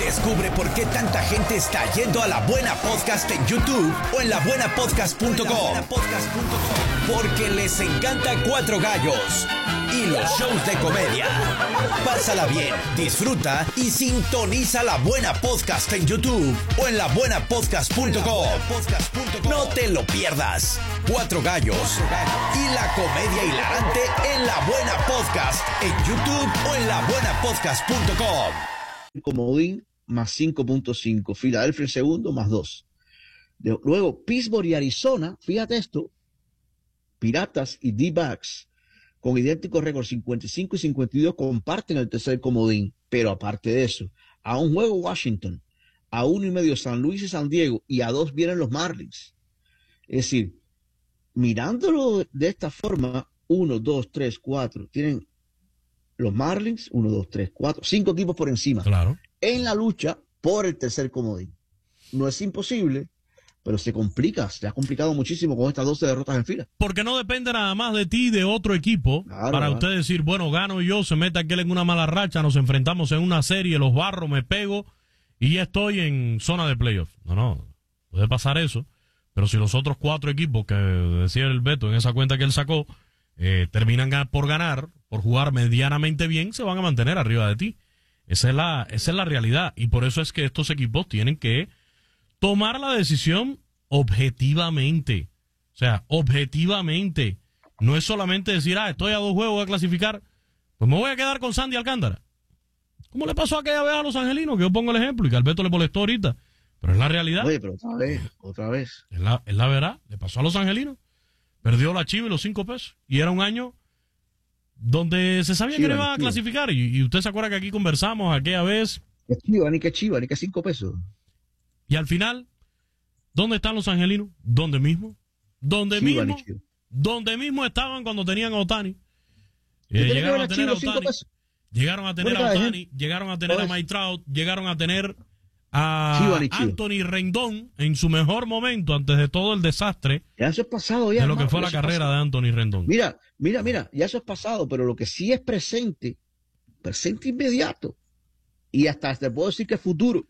Descubre por qué tanta gente está yendo a La Buena Podcast en YouTube o en labuenapodcast.com. Porque les encanta Cuatro Gallos y los shows de comedia. Pásala bien, disfruta y sintoniza La Buena Podcast en YouTube o en labuenapodcast.com. No te lo pierdas. Cuatro Gallos y la comedia hilarante en La Buena Podcast en YouTube o en labuenapodcast.com. Comodín más 5.5, Filadelfia el segundo más 2. Luego Pittsburgh y Arizona, fíjate esto, Piratas y D-Backs con idénticos récords 55 y 52 comparten el tercer comodín, pero aparte de eso, a un juego Washington, a 1.5 San Luis y San Diego y a 2 vienen los Marlins. Es decir, mirándolo de esta forma, 1, 2, 3, 4, tienen los Marlins, 1, 2, 3, 4, 5 equipos por encima. Claro. En la lucha por el tercer comodín. No es imposible, pero se complica, se ha complicado muchísimo con estas 12 derrotas en fila. Porque no depende nada más de ti, de otro equipo, para usted decir, bueno, gano yo, se mete aquel en una mala racha, nos enfrentamos en una serie, los barro, me pego y ya estoy en zona de playoff. No, puede pasar eso, pero si los otros 4 equipos que decía el Beto en esa cuenta que él sacó, terminan por ganar, por jugar medianamente bien, se van a mantener arriba de ti. Esa es la realidad, y por eso es que estos equipos tienen que tomar la decisión objetivamente. O sea, objetivamente. No es solamente decir, estoy a 2 juegos, voy a clasificar, pues me voy a quedar con Sandy Alcántara. ¿Cómo le pasó aquella vez a los angelinos? Que yo pongo el ejemplo y que Alberto le molestó ahorita. Pero es la realidad. Oye, pero otra vez. Es la verdad. Le pasó a los angelinos. Perdió la Chiva y los 5 pesos. Y era un año donde se sabía que no iban a clasificar. Y usted se acuerda que aquí conversamos aquella vez. Que Chiva, ni que 5 pesos. Y al final, ¿dónde están los angelinos? ¿Dónde mismo? ¿Dónde mismo estaban cuando tenían a Ohtani? Llegaron a tener a Ohtani. Llegaron a tener a Ohtani. Llegaron a tener a Mike Trout. Llegaron a tener a Anthony Rendón en su mejor momento antes de todo el desastre. Ya eso es pasado ya. De lo que fue la carrera de Anthony Rendón. Mira, ya eso es pasado, pero lo que sí es presente inmediato. Y hasta te puedo decir que es futuro.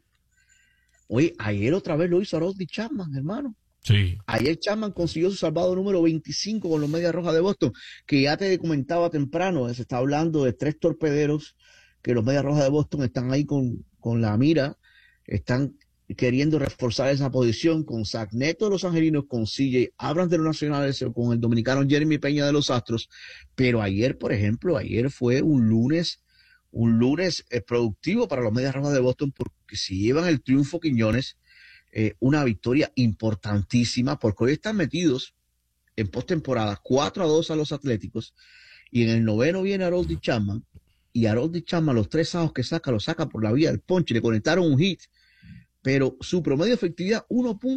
Oye, ayer otra vez lo hizo Aroldis Chapman, hermano. Sí. Ayer Chapman consiguió su salvado número 25 con los Medias Rojas de Boston, que ya te comentaba temprano, se está hablando de 3 torpederos, que los Medias Rojas de Boston están ahí con la mira, están queriendo reforzar esa posición con Zach Neto de los Angelinos, con CJ Abrams de los Nacionales, con el dominicano Jeremy Peña de los Astros. Pero ayer, por ejemplo, fue un lunes productivo para los Medias Rojas de Boston, porque si llevan el triunfo Quiñones, una victoria importantísima, porque hoy están metidos en postemporada 4-2 a los Atléticos, y en el 9º viene Aroldis Chapman, y Aroldis Chapman los 3 outs que saca, los saca por la vía del ponche, le conectaron un hit, pero su promedio de efectividad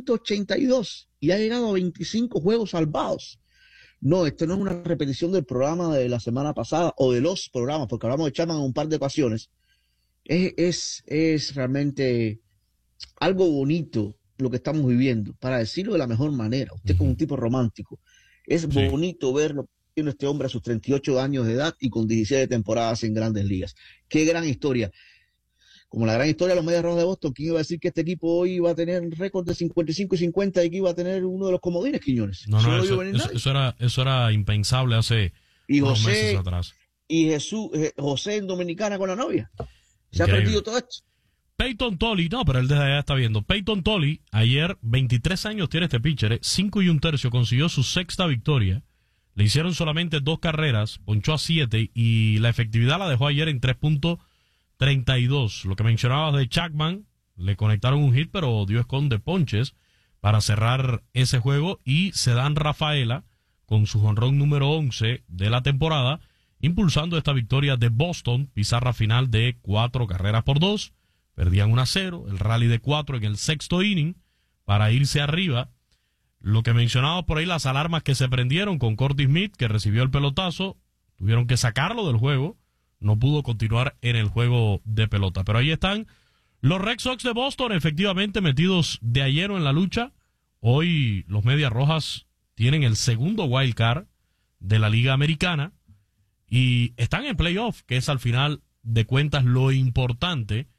1.82, y ha llegado a 25 juegos salvados. No, esto no es una repetición del programa de la semana pasada, o de los programas, porque hablamos de Chapman en un par de ocasiones. Es realmente algo bonito lo que estamos viviendo, para decirlo de la mejor manera. Usted como un tipo romántico, es bonito verlo haciendo este hombre a sus 38 años de edad y con 17 temporadas en Grandes Ligas. Qué gran historia. Como la gran historia de los Medias Rojas de Boston, ¿quién iba a decir que este equipo hoy iba a tener un récord de 55 y 50 y que iba a tener uno de los comodines, Quiñones? Eso era impensable hace unos meses atrás. Y José en Dominicana con la novia. Se ha perdido todo esto. Peyton Tolly, no, pero él desde allá está viendo. Peyton Tolly, ayer, 23 años tiene este pitcher, 5 1/3, consiguió su 6ª victoria. Le hicieron solamente 2 carreras, ponchó a 7 y la efectividad la dejó ayer en 3.32. Lo que mencionabas de Chapman, le conectaron un hit, pero dio escon de ponches para cerrar ese juego, y Cedán Rafaela con su jonrón número 11 de la temporada, impulsando esta victoria de Boston, pizarra final de 4-2. Perdían 1-0, el rally de 4 en el 6º inning para irse arriba. Lo que mencionaba por ahí, las alarmas que se prendieron con Cordy Smith, que recibió el pelotazo, tuvieron que sacarlo del juego, no pudo continuar en el juego de pelota. Pero ahí están los Red Sox de Boston, efectivamente metidos de ayer en la lucha. Hoy los Medias Rojas tienen el segundo wild card de la Liga Americana y están en playoff, que es al final de cuentas lo importante